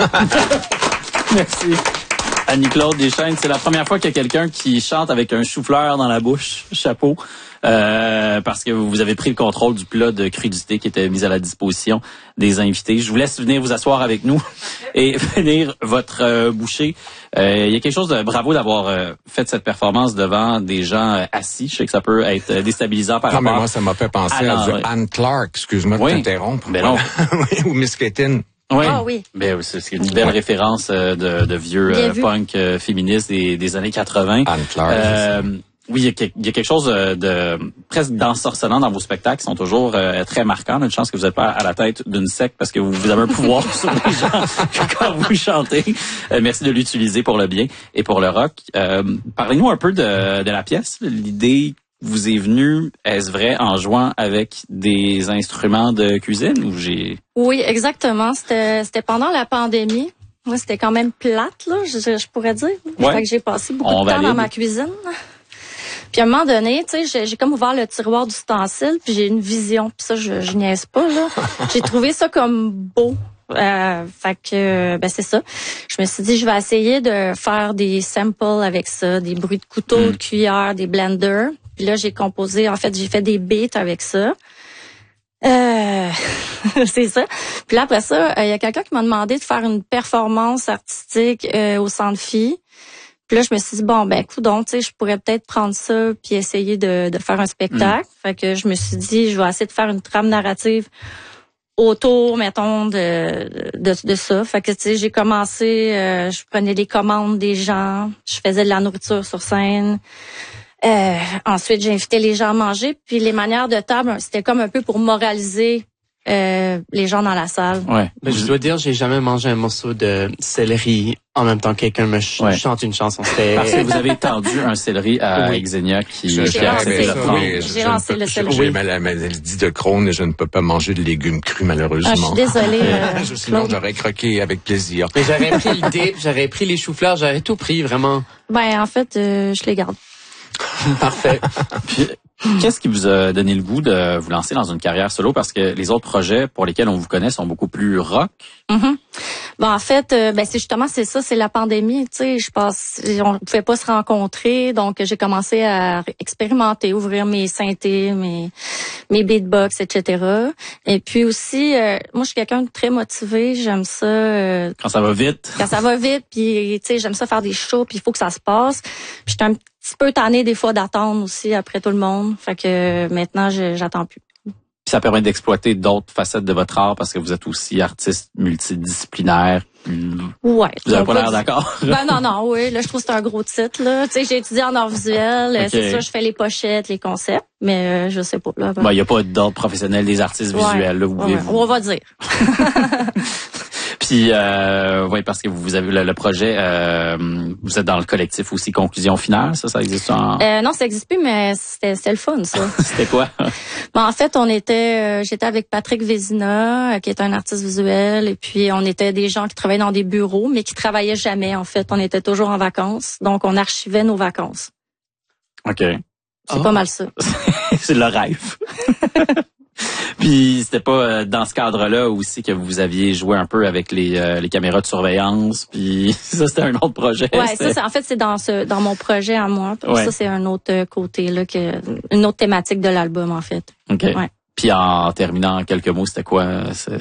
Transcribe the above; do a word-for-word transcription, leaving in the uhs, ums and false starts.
Merci. Annie-Claude Deschaines, c'est la première fois qu'il y a quelqu'un qui chante avec un chou-fleur dans la bouche. Chapeau. Euh, parce que vous avez pris le contrôle du plat de crudité qui était mis à la disposition des invités. Je vous laisse venir vous asseoir avec nous et finir votre euh, bouchée. Euh, il y a quelque chose de bravo d'avoir euh, fait cette performance devant des gens euh, assis. Je sais que ça peut être déstabilisant par non, rapport mais moi, ça m'a fait penser à, à du Anne Clark, excuse-moi de oui. t'interrompre. Ben non. Oui, ou Miss Ketin. Oui, ah, oui. Ben, c'est, c'est une belle ouais. référence euh, de, de vieux euh, punk euh, féministes des, des années quatre-vingts. Anne Clark. Euh, oui, il y, a, il y a quelque chose de, de presque d'ensorcelant dans vos spectacles qui sont toujours euh, très marquants. On a une chance que vous n'êtes pas à la tête d'une secte parce que vous, vous avez un pouvoir sur les gens quand vous chantez. Euh, merci de l'utiliser pour le bien et pour le rock. Euh, parlez-nous un peu de, de la pièce. L'idée vous est venue, est-ce vrai, en jouant avec des instruments de cuisine ou j'ai... Oui, exactement. C'était, c'était pendant la pandémie. Moi, c'était quand même plate, là, je, je pourrais dire. Ouais. Fait que j'ai passé beaucoup On de temps valide. dans ma cuisine. Puis à un moment donné, tu sais, j'ai, j'ai comme ouvert le tiroir d'ustensiles, puis j'ai une vision. Puis ça, je, je niaise pas, là. J'ai trouvé ça comme beau. Euh, fait que, ben c'est ça. Je me suis dit, je vais essayer de faire des samples avec ça, des bruits de couteau, mm. de cuillère, des blenders. Puis là, j'ai composé, en fait, j'ai fait des beats avec ça. Euh, c'est ça. Puis là, après ça, il y a quelqu'un qui m'a demandé de faire une performance artistique euh, au Centre Phi. Puis là, je me suis dit, bon, ben, coudonc, tu sais, je pourrais peut-être prendre ça puis essayer de, de faire un spectacle. Mm. Fait que je me suis dit, je vais essayer de faire une trame narrative autour, mettons, de, de, de ça. Fait que, tu sais, j'ai commencé, euh, je prenais les commandes des gens, je faisais de la nourriture sur scène. Euh, ensuite, j'ai invité les gens à manger. Puis les manières de table, c'était comme un peu pour moraliser euh, les gens dans la salle. Ouais. Mais je dois dire, j'ai jamais mangé un morceau de céleri en même temps que quelqu'un me ch- ouais. chante une chanson. C'était... Parce que vous avez tendu un céleri à oui. Xenia qui, je, qui a accepté ça, le prendre. Oui, j'ai lancé le céleri. Oui, mais la maladie de Crohn, je ne peux pas manger de légumes crus, malheureusement. Ah, je suis désolée. Euh, Sinon, j'aurais croqué avec plaisir. Mais j'aurais pris le dip, j'aurais pris les choux-fleurs, j'aurais tout pris, vraiment. Ben, en fait, euh, je les garde. Parfait. Puis, qu'est-ce qui vous a donné le goût de vous lancer dans une carrière solo? Parce que les autres projets pour lesquels on vous connaît sont beaucoup plus rock. Mm-hmm. Bon, en fait, euh, ben c'est justement c'est ça, c'est la pandémie. Tu sais, je pense, on pouvait pas se rencontrer, donc j'ai commencé à expérimenter, ouvrir mes synthés, mes mes beatbox, et cetera. Et puis aussi, euh, moi, je suis quelqu'un de très motivé. J'aime ça. Euh, quand ça va vite. Quand ça va vite, puis tu sais, j'aime ça faire des shows, puis il faut que ça se passe. Puis j'étais un petit peu tannée des fois d'attendre aussi après tout le monde. Fait que maintenant, je, j'attends plus. Puis ça permet d'exploiter d'autres facettes de votre art parce que vous êtes aussi artiste multidisciplinaire. Ouais. Vous avez pas l'air d'accord? Ben non, non, oui. Là, je trouve que c'est un gros titre, là. Tu sais, j'ai étudié en art visuel. Okay. C'est sûr, je fais les pochettes, les concepts. Mais euh, je sais pas, là. Ben, ben, y a pas d'ordre professionnel des artistes ouais. visuels, là. Vous ouais, vous... On va dire. Puis, euh, oui, parce que vous avez le, le projet, euh, vous êtes dans le collectif aussi Conclusion Finale, ça, ça existe en... Euh, non, ça existe plus, mais c'était, c'était le fun, ça. C'était quoi? Ben, en fait, on était, euh, j'étais avec Patrick Vézina, euh, qui est un artiste visuel, et puis on était des gens qui travaillaient dans des bureaux, mais qui travaillaient jamais, en fait. On était toujours en vacances, donc on archivait nos vacances. OK. C'est oh. pas mal ça. C'est le rêve. Puis c'était pas euh, dans ce cadre-là aussi que vous aviez joué un peu avec les euh, les caméras de surveillance, puis ça c'était un autre projet. Ouais, c'était... ça c'est en fait c'est dans ce dans mon projet à moi. Puis ouais. Ça c'est un autre côté là que une autre thématique de l'album en fait. OK. Ouais. Puis en terminant en quelques mots, c'était quoi ce,